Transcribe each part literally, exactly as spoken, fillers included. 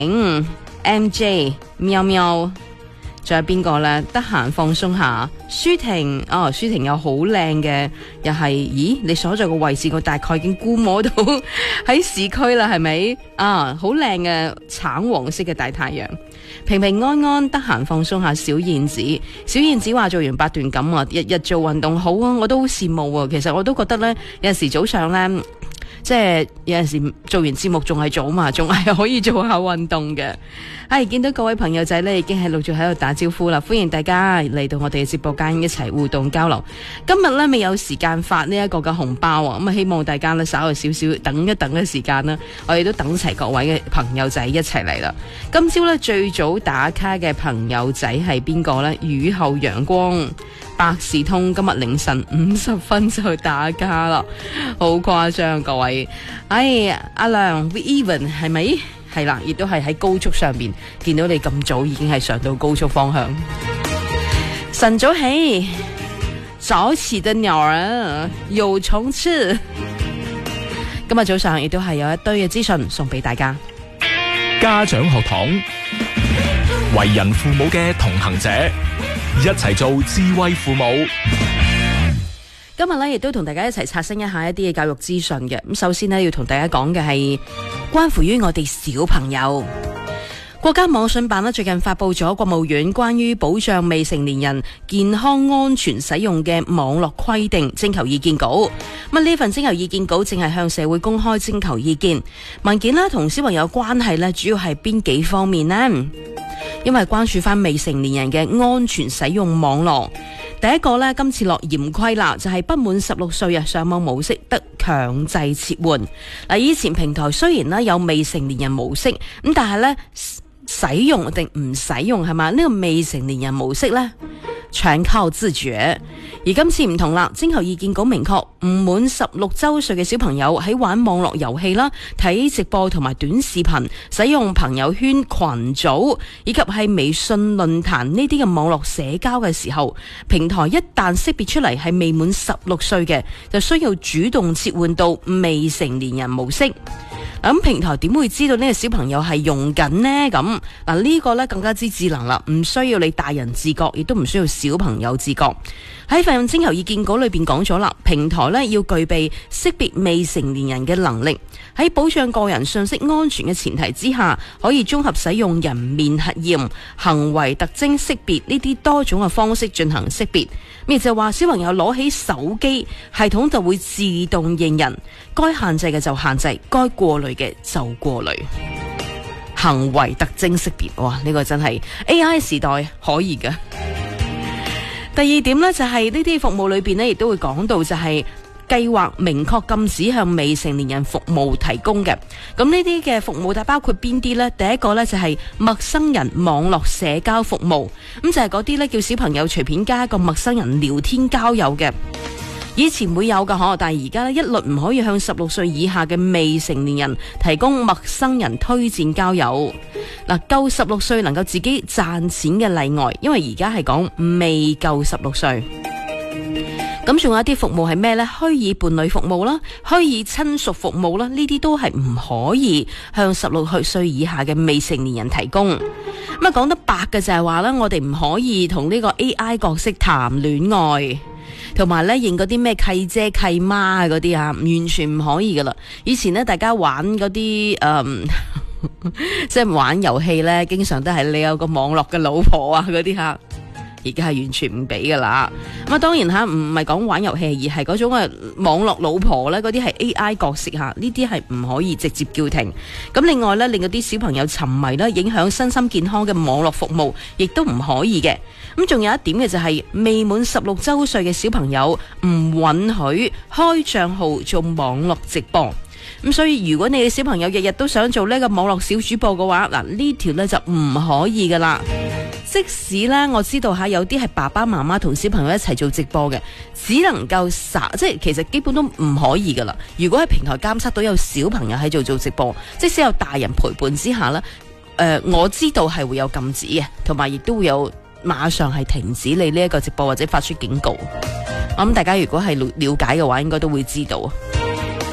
嗯 M J 喵喵，仲有邊個呢？得閒放鬆下，舒婷哦，舒婷有好靚嘅，又係，咦？你所在個位置，我大概已經估摸到喺市區啦，係咪？啊，好靚嘅橙黃色嘅大太陽，平平安安，得閒放鬆下。小燕子，小燕子話做完八段錦啊，日日做運動好啊，我都好羨慕啊。其實我都覺得呢，有陣時早上呢。即係有陣時做完節目仲係早嘛，仲係可以做下運動嘅。係見到各位朋友仔呢，已經係陸續喺度打招呼啦，歡迎大家嚟到我哋嘅直播間一齊互動交流。今日呢，未有時間發呢一個嘅紅包啊，咁啊希望大家呢稍後少少等一等嘅時間啦，我哋都等齊各位嘅朋友仔一齊嚟啦。今朝呢，最早打卡嘅朋友仔係邊個呢？雨後陽光。百事通今日凌晨五十分就打卡啦，好誇張各位。哎，阿亮 We Even 係咪？係啦，亦都係喺高速上面見到你咁早已經係上到高速方向。晨早起，早起的鳥兒有蟲吃。今日早上亦都係有一堆嘅資訊送俾大家。 家長學堂，為人父母嘅同行者。一齊做智慧父母。 今日咧亦都同大家一齊刷新一下一啲嘅教育資訊嘅。咁首先呢，要同大家講嘅係關乎於我哋小朋友。國家網信辦呢最近發布咗國務院關於保障未成年人健康安全使用嘅網絡規定徵求意見稿。咁呢份徵求意見稿正係向社會公開徵求意見。文件呢同小朋友關係呢主要係邊幾方面呢？因為關注翻未成年人嘅安全使用網絡。第一個呢，今次落嚴規啦，就係、是、不滿十六歲啊上網模式得強制撤換。嗱，以前平台雖然呢有未成年人模式，咁但係呢使用定唔使用係嘛？呢、這個未成年人模式呢，全靠自覺。而今次唔同啦，徵求意見稿明確，唔滿十六周歲嘅小朋友喺玩網絡遊戲啦、睇直播同埋短視頻、使用朋友圈群組以及係微信論壇呢啲嘅網絡社交嘅時候，平台一旦識別出嚟係未滿十六歲嘅，就需要主動切換到未成年人模式。咁平台點會知道呢個小朋友係用緊呢？咁嗱呢個呢更加之智能啦，唔需要你大人自覺，亦都唔需要小朋友自覺。喺份徵求意見稿裏邊講咗啦，平台呢要具備識別未成年人嘅能力，喺保障個人信息安全嘅前提之下，可以綜合使用人面核驗、行為特徵識別呢啲多種嘅方式進行識別。咩就話小朋友攞起手機，系統就會自動認人，該限制嘅就限制，該過濾嘅就過濾。行為特徵識別，哇！呢、這個真係 A I 時代可以㗎。第二點呢，就係呢啲服務裏邊呢，亦都會講到就係計劃明確禁止向未成年人服務提供嘅。咁呢啲嘅服務，就包括邊啲呢？第一個呢，就係陌生人網絡社交服務，咁就係嗰啲呢，叫小朋友隨便加一個陌生人聊天交友嘅。以前會有噶嗬，但係而家呢，一律唔可以向十六歲以下嘅未成年人提供陌生人推薦交友。嗱，夠十六歲能夠自己賺錢嘅例外，因為而家係講未夠十六歲。咁仲有一啲服務係咩呢？虛擬伴侶服務啦，虛擬親屬服務啦，呢啲都係唔可以向十六歲以下嘅未成年人提供。咁啊，講得白嘅就係話呢，我哋唔可以同呢個 A I 角色談戀愛。同埋咧，認嗰啲咩契姐契媽嗰啲啊，完全唔可以噶啦。以前咧，大家玩嗰啲誒，即係玩遊戲咧，經常都係你有個網絡嘅老婆啊嗰啲吓，而家係完全唔俾噶啦。咁啊，當然吓，唔係講玩遊戲，而係嗰種嘅網絡老婆咧，嗰啲係 A I 角色吓，呢啲係唔可以直接叫停。咁另外咧，令嗰啲小朋友沉迷咧，影響身心健康嘅網絡服務，亦都唔可以嘅。咁仲有一點嘅就係未滿十六周歲嘅小朋友唔允許開賬號做網絡直播。咁所以如果你嘅小朋友日日都想做呢個網絡小主播嘅話，嗱呢條呢就唔可以噶啦。即使呢，我知道吓有啲係爸爸媽媽同小朋友一齊做直播嘅，只能夠撒，即係其實基本都唔可以噶啦。如果喺平台監測到有小朋友喺度做直播，即使有大人陪伴之下呢，誒、呃、我知道係會有禁止嘅，同埋亦都會有。馬上係停止你呢一個直播或者發出警告。我諗大家如果係了解嘅話，應該都會知道。咁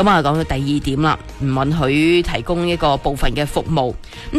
咁啊，講到第二點啦，唔允許提供一個部分嘅服務。咁